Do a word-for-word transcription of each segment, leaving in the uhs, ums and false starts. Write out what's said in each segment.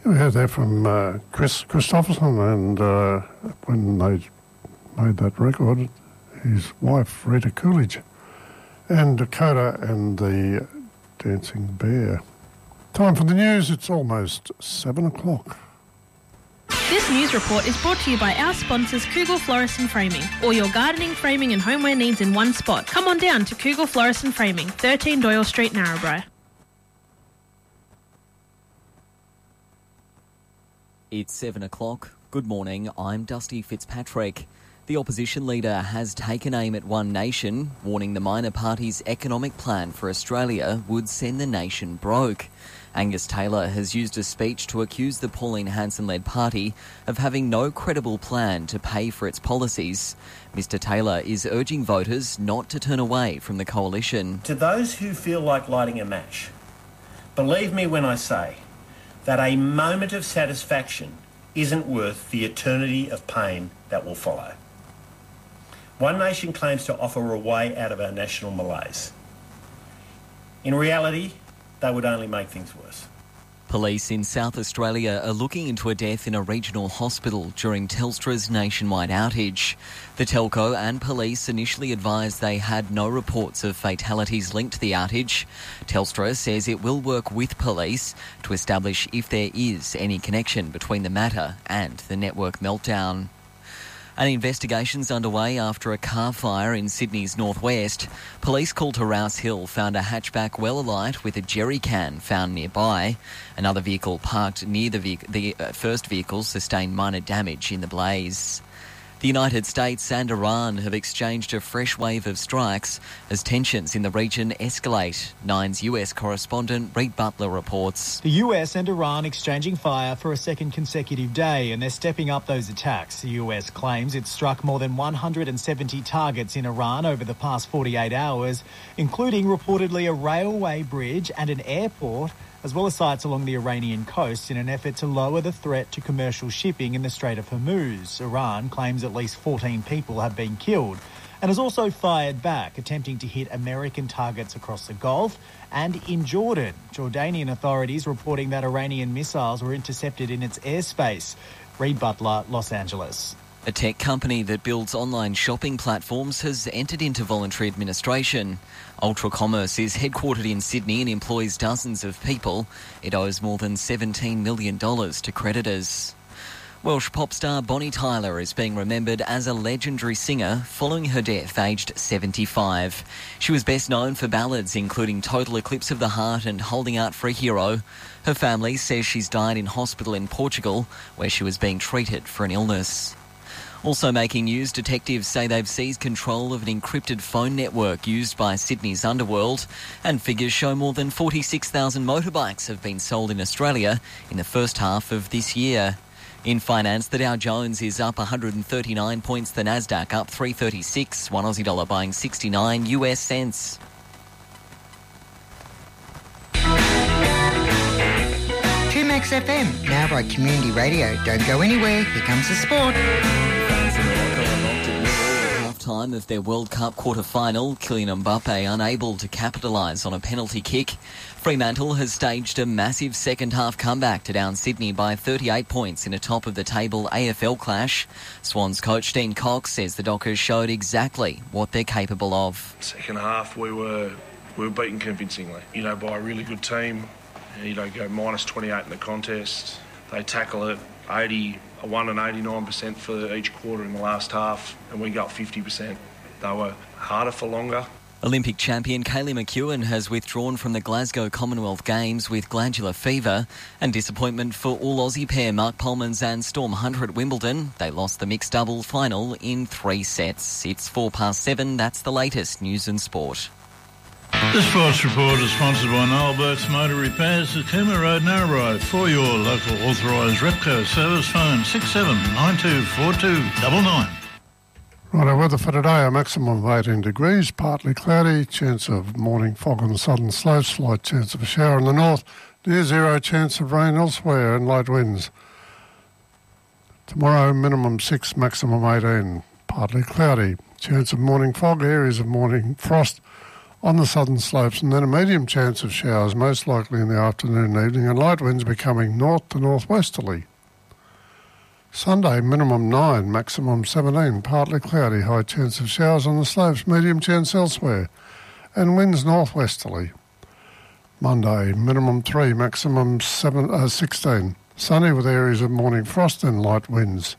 We heard that from uh, Chris Christopherson, and uh, when they made that record, his wife, Rita Coolidge, and Dakota and the Dancing Bear. Time for the news. It's almost seven o'clock. This news report is brought to you by our sponsors, Kugel Florist and Framing. All your gardening, framing and homeware needs in one spot. Come on down to Kugel Florist and Framing, thirteen Doyle Street, Narrabri. It's seven o'clock. Good morning, I'm Dusty Fitzpatrick. The opposition leader has taken aim at One Nation, warning the minor party's economic plan for Australia would send the nation broke. Angus Taylor has used a speech to accuse the Pauline Hanson-led party of having no credible plan to pay for its policies. Mister Taylor is urging voters not to turn away from the coalition. To those who feel like lighting a match, believe me when I say that a moment of satisfaction isn't worth the eternity of pain that will follow. One Nation claims to offer a way out of our national malaise. In reality, they would only make things worse. Police in South Australia are looking into a death in a regional hospital during Telstra's nationwide outage. The telco and police initially advised they had no reports of fatalities linked to the outage. Telstra says it will work with police to establish if there is any connection between the matter and the network meltdown. An investigation's underway after a car fire in Sydney's northwest. Police called to Rouse Hill found a hatchback well alight with a jerry can found nearby. Another vehicle parked near the, ve- the uh, first vehicle sustained minor damage in the blaze. The United States and Iran have exchanged a fresh wave of strikes as tensions in the region escalate. Nine's U S correspondent Reid Butler reports. The U S and Iran exchanging fire for a second consecutive day, and they're stepping up those attacks. The U S claims it struck more than one hundred seventy targets in Iran over the past forty-eight hours, including reportedly a railway bridge and an airport, as well as sites along the Iranian coast in an effort to lower the threat to commercial shipping in the Strait of Hormuz. Iran claims at least fourteen people have been killed and has also fired back, attempting to hit American targets across the Gulf and in Jordan. Jordanian authorities reporting that Iranian missiles were intercepted in its airspace. Reid Butler, Los Angeles. A tech company that builds online shopping platforms has entered into voluntary administration. Ultra Commerce is headquartered in Sydney and employs dozens of people. It owes more than seventeen million dollars to creditors. Welsh pop star Bonnie Tyler is being remembered as a legendary singer following her death aged seventy-five. She was best known for ballads including Total Eclipse of the Heart and Holding Out for a Hero. Her family says she's died in hospital in Portugal, where she was being treated for an illness. Also making news, detectives say they've seized control of an encrypted phone network used by Sydney's underworld, and figures show more than forty-six thousand motorbikes have been sold in Australia in the first half of this year. In finance, the Dow Jones is up one hundred thirty-nine points, the Nasdaq up three thirty-six, one Aussie dollar buying sixty-nine U S cents. two Max F M, now by Community Radio. Don't go anywhere, here comes the sport. Time of their World Cup quarter-final, Kylian Mbappe unable to capitalise on a penalty kick. Fremantle has staged a massive second-half comeback to down Sydney by thirty-eight points in a top-of-the-table A F L clash. Swans coach Dean Cox says the Dockers showed exactly what they're capable of. Second half, we were we were beaten convincingly, you know, by a really good team. You know, go minus twenty-eight in the contest. They tackle it eighty-one and eighty-nine percent for each quarter in the last half, and we got fifty percent. They were harder for longer. Olympic champion Kaylee McEwen has withdrawn from the Glasgow Commonwealth Games with glandular fever, and disappointment for all Aussie pair Mark Polmans and Storm Hunter at Wimbledon. They lost the mixed double final in three sets. It's four past seven. That's the latest news and sport. This Sports Report is sponsored by Noel Burke's Motor Repairs at Cooma Road, Narrabri. For your local authorised Repco service, phone six seven nine two four two nine nine. Right, our weather for today, a maximum of eighteen degrees, partly cloudy, chance of morning fog on the southern slopes, slight chance of a shower in the north, near zero chance of rain elsewhere and light winds. Tomorrow, minimum six, maximum eighteen, partly cloudy, chance of morning fog, areas of morning frost on the southern slopes, and then a medium chance of showers, most likely in the afternoon and evening, and light winds becoming north to northwesterly. Sunday, minimum nine, maximum seventeen, partly cloudy, high chance of showers on the slopes, medium chance elsewhere, and winds northwesterly. Monday, minimum three, maximum seven, uh, sixteen, sunny with areas of morning frost and light winds.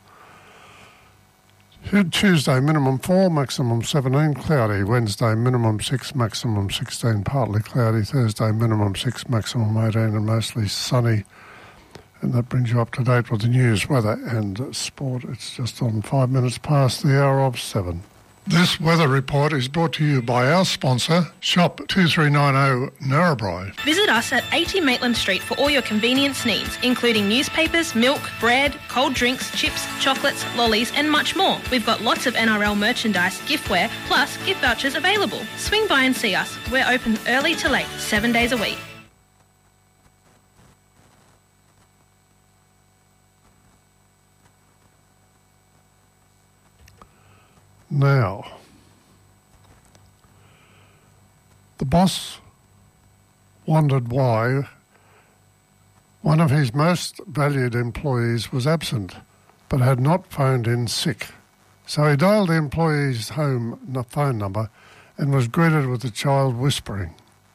Tuesday, minimum four, maximum seventeen, cloudy. Wednesday, minimum six, maximum sixteen, partly cloudy. Thursday, minimum six, maximum eighteen, and mostly sunny. And that brings you up to date with the news, weather and sport. It's just on five minutes past the hour of seven. This weather report is brought to you by our sponsor, Shop two three nine zero Narrabri. Visit us at eighty Maitland Street for all your convenience needs, including newspapers, milk, bread, cold drinks, chips, chocolates, lollies and much more. We've got lots of N R L merchandise, giftware, plus gift vouchers available. Swing by and see us. We're open early to late, seven days a week. Now, the boss wondered why one of his most valued employees was absent but had not phoned in sick. So he dialed the employee's home phone number and was greeted with the child whispering,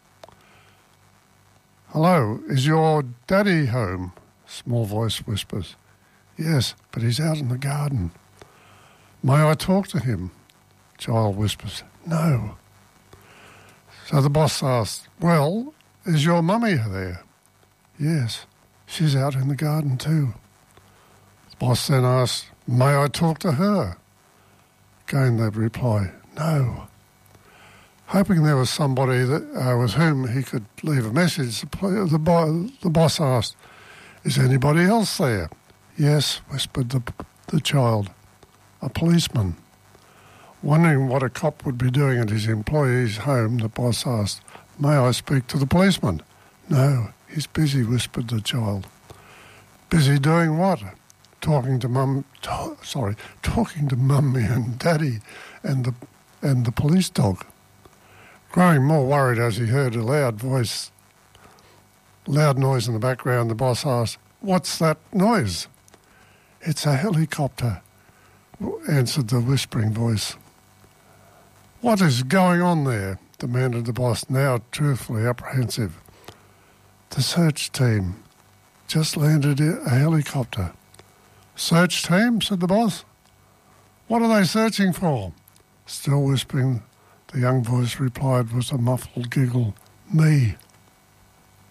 "Hello, is your daddy home?" Small voice whispers, "Yes, but he's out in the garden." "May I talk to him?" Child whispers, "No." So the boss asks, "Well, is your mummy there?" "Yes, she's out in the garden too." The boss then asks, "May I talk to her?" Again they reply, "No." Hoping there was somebody that, uh, with whom he could leave a message, the, the, bo- the boss asked, "Is anybody else there?" "Yes," whispered the, the child. "A policeman." Wondering what a cop would be doing at his employee's home, the boss asked, "May I speak to the policeman?" "No, he's busy," whispered the child. "Busy doing what?" Talking to mum, to, sorry, talking to mummy and daddy and the, and the police dog. Growing more worried as he heard a loud voice, loud noise in the background, the boss asked, "What's that noise?" "It's a helicopter," answered the whispering voice. "What is going on there?" demanded the boss, now truthfully apprehensive. "The search team just landed a helicopter." "Search team?" said the boss. "What are they searching for?" Still whispering, the young voice replied with a muffled giggle, "Me."